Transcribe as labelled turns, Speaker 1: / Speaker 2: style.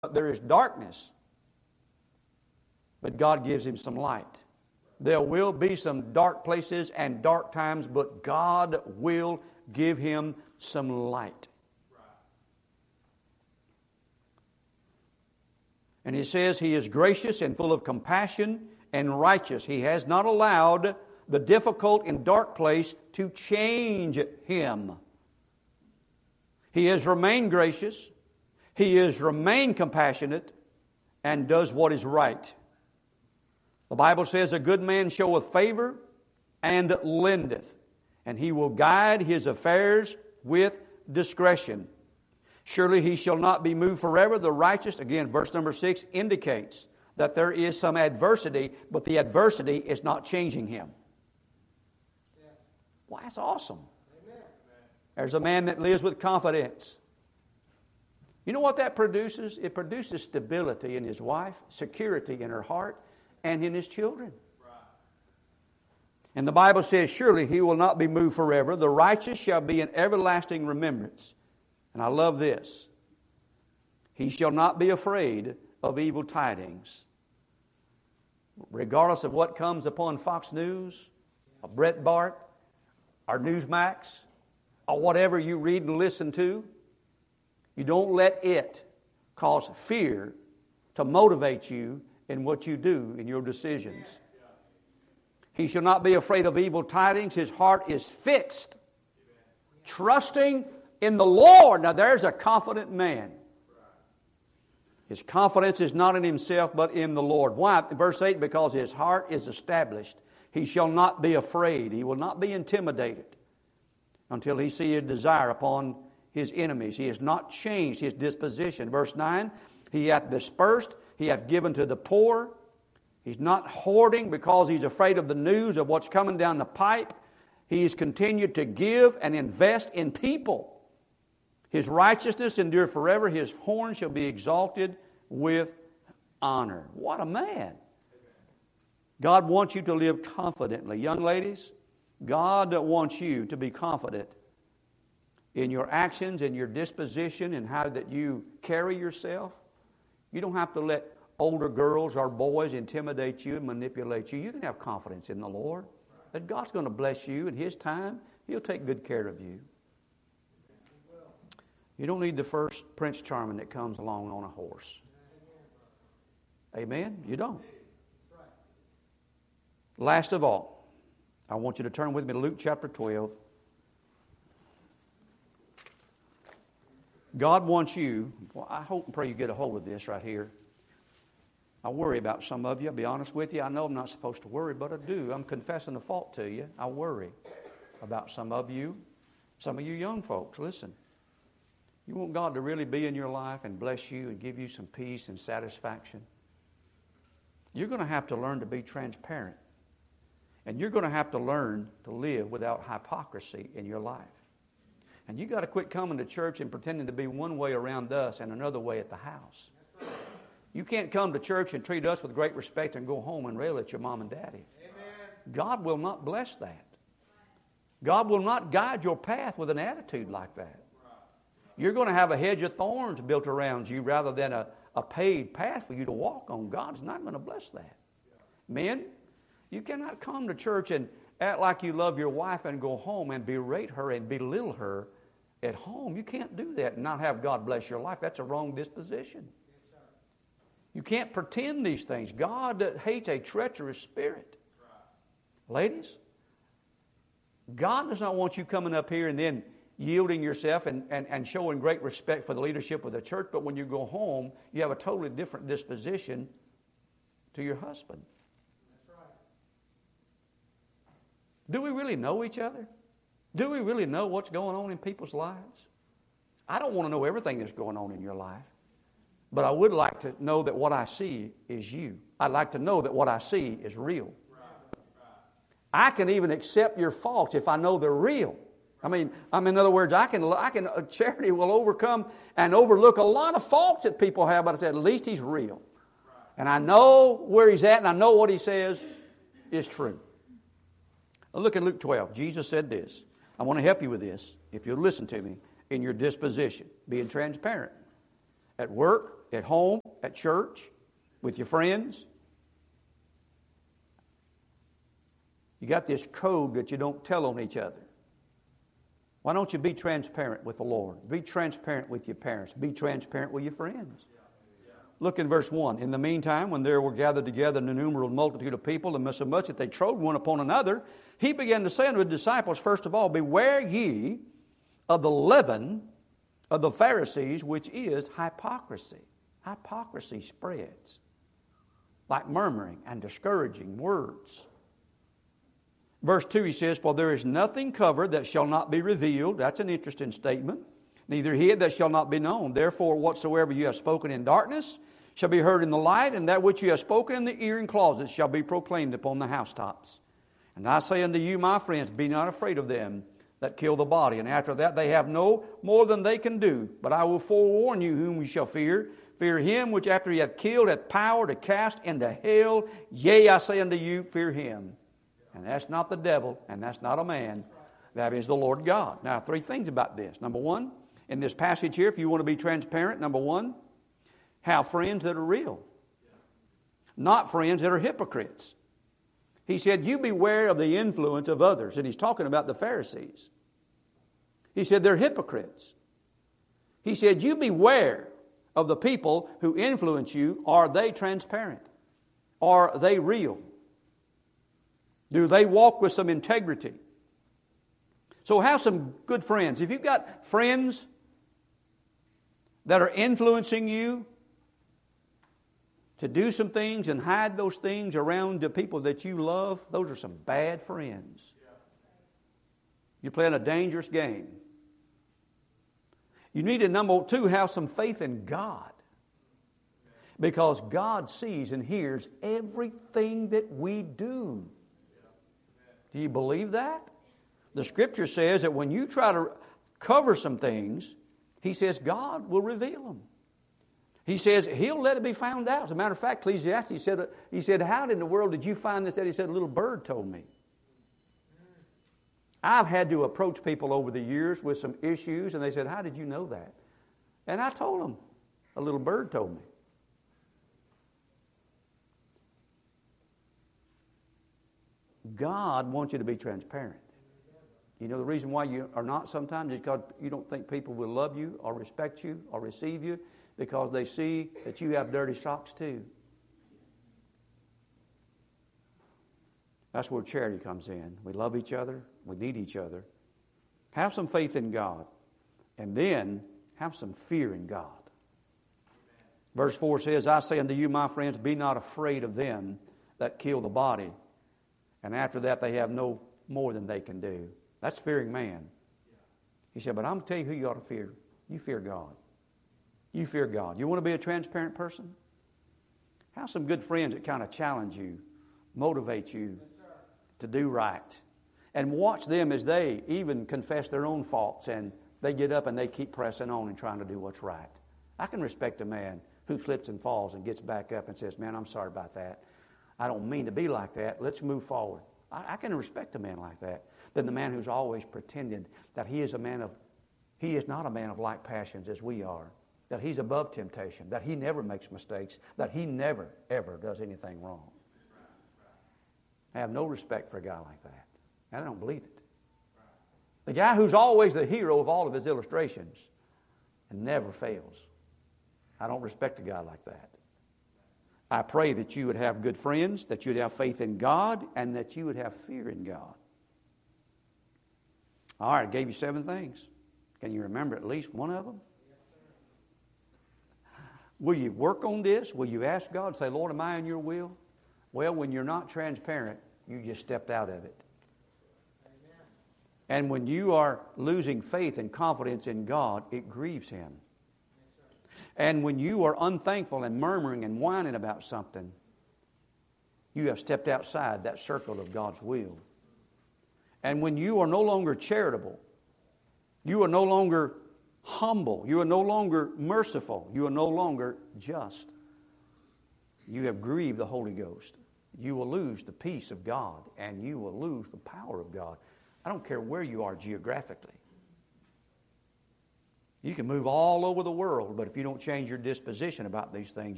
Speaker 1: there is darkness, but God gives him some light. There will be some dark places and dark times, but God will give him some light. And he says he is gracious and full of compassion and righteous. He has not allowed the difficult and dark place to change him. He has remained gracious. He has remained compassionate and does what is right. The Bible says, a good man showeth favor and lendeth, and he will guide his affairs with discretion. Surely he shall not be moved forever. The righteous, again, verse number 6 indicates that there is some adversity, but the adversity is not changing him. Well, that's awesome. There's a man that lives with confidence. You know what that produces? It produces stability in his wife, security in her heart, and in his children. And the Bible says, surely he will not be moved forever. The righteous shall be in everlasting remembrance. And I love this. He shall not be afraid of evil tidings. Regardless of what comes upon Fox News, or Brett Bart, or Newsmax, or whatever you read and listen to, you don't let it cause fear to motivate you in what you do, in your decisions. He shall not be afraid of evil tidings. His heart is fixed, trusting in the Lord. Now there's a confident man. His confidence is not in himself, but in the Lord. Why? Verse 8, because his heart is established. He shall not be afraid. He will not be intimidated until he see his desire upon his enemies. He has not changed his disposition. Verse 9, he hath dispersed, he hath given to the poor. He's not hoarding because he's afraid of the news of what's coming down the pipe. He's continued to give and invest in people. His righteousness endure forever. His horn shall be exalted with honor. What a man. God wants you to live confidently. Young ladies, God wants you to be confident in your actions, in your disposition, and how that you carry yourself. You don't have to let older girls or boys intimidate you and manipulate you. You can have confidence in the Lord that God's going to bless you in His time. He'll take good care of you. You don't need the first Prince Charming that comes along on a horse. Amen? You don't. Last of all, I want you to turn with me to Luke chapter 12. God wants you, well, I hope and pray you get a hold of this right here. I worry about some of you. I'll be honest with you. I know I'm not supposed to worry, but I do. I'm confessing a fault to you. I worry about some of you young folks. Listen, you want God to really be in your life and bless you and give you some peace and satisfaction. You're going to have to learn to be transparent. And you're going to have to learn to live without hypocrisy in your life. And you got to quit coming to church and pretending to be one way around us and another way at the house. You can't come to church and treat us with great respect and go home and rail at your mom and daddy. Amen. God will not bless that. God will not guide your path with an attitude like that. You're going to have a hedge of thorns built around you rather than a paved path for you to walk on. God's not going to bless that. Men, you cannot come to church and act like you love your wife and go home and berate her and belittle her at home. You can't do that and not have God bless your life. That's a wrong disposition. You can't pretend these things. God hates a treacherous spirit. Ladies, God does not want you coming up here and then yielding yourself and showing great respect for the leadership of the church, but when you go home, you have a totally different disposition to your husband. That's right. Do we really know each other? Do we really know what's going on in people's lives? I don't want to know everything that's going on in your life. But I would like to know that what I see is you. I'd like to know that what I see is real. I can even accept your faults if I know they're real. I mean, in other words, charity will overcome and overlook a lot of faults that people have, but I said, at least he's real. And I know where he's at, and I know what he says is true. Now look at Luke 12. Jesus said this. I want to help you with this, if you'll listen to me, in your disposition, being transparent. At work, at home, at church, with your friends. You got this code that you don't tell on each other. Why don't you be transparent with the Lord? Be transparent with your parents. Be transparent with your friends. Look in verse 1. In the meantime, when there were gathered together an innumerable multitude of people, and so much that they trode one upon another, he began to say unto the disciples, first of all, beware ye of the leaven of the Pharisees, which is hypocrisy. Hypocrisy spreads like murmuring and discouraging words. Verse 2, he says, for there is nothing covered that shall not be revealed. That's an interesting statement. Neither hid that shall not be known. Therefore, whatsoever you have spoken in darkness shall be heard in the light, and that which you have spoken in the ear and closets shall be proclaimed upon the housetops. And I say unto you, my friends, be not afraid of them that kill the body, and after that they have no more than they can do. But I will forewarn you whom you shall fear. Fear him which after he hath killed hath power to cast into hell. Yea, I say unto you, fear him. And that's not the devil, and that's not a man. That is the Lord God. Now, 3 things about this. Number 1, in this passage here, if you want to be transparent, number 1, have friends that are real. Not friends that are hypocrites. He said, you beware of the influence of others. And he's talking about the Pharisees. He said, they're hypocrites. He said, you beware of the people who influence you. Are they transparent? Are they real? Do they walk with some integrity? So have some good friends. If you've got friends that are influencing you to do some things and hide those things around the people that you love, those are some bad friends. You're playing a dangerous game. You need to, number 2, have some faith in God. Because God sees and hears everything that we do. Do you believe that? The Scripture says that when you try to cover some things, He says God will reveal them. He says He'll let it be found out. As a matter of fact, Ecclesiastes he said, how in the world did you find this? He said, a little bird told me. I've had to approach people over the years with some issues, and they said, how did you know that? And I told them, a little bird told me. God wants you to be transparent. You know the reason why you are not sometimes is because you don't think people will love you or respect you or receive you, because they see that you have dirty socks too. That's where charity comes in. We love each other. We need each other. Have some faith in God. And then have some fear in God. Verse 4 says, I say unto you, my friends, be not afraid of them that kill the body. And after that they have no more than they can do. That's fearing man. He said, but I'm going to tell you who you ought to fear. You fear God. You fear God. You want to be a transparent person? Have some good friends that kind of challenge you, motivate you to do right. And watch them as they even confess their own faults, and they get up and they keep pressing on and trying to do what's right. I can respect a man who slips and falls and gets back up and says, man, I'm sorry about that. I don't mean to be like that. Let's move forward. I can respect a man like that than the man who's always pretended that he is not a man of like passions as we are, that he's above temptation, that he never makes mistakes, that he never, ever does anything wrong. I have no respect for a guy like that. And I don't believe it. The guy who's always the hero of all of his illustrations and never fails. I don't respect a guy like that. I pray that you would have good friends, that you would have faith in God, and that you would have fear in God. All right, I gave you 7 things. Can you remember at least one of them? Will you work on this? Will you ask God, say, Lord, am I in your will? Well, when you're not transparent, you just stepped out of it. Amen. And when you are losing faith and confidence in God, it grieves Him. And when you are unthankful and murmuring and whining about something, you have stepped outside that circle of God's will. And when you are no longer charitable, you are no longer humble, you are no longer merciful, you are no longer just, you have grieved the Holy Ghost. You will lose the peace of God, and you will lose the power of God. I don't care where you are geographically. You can move all over the world, but if you don't change your disposition about these things,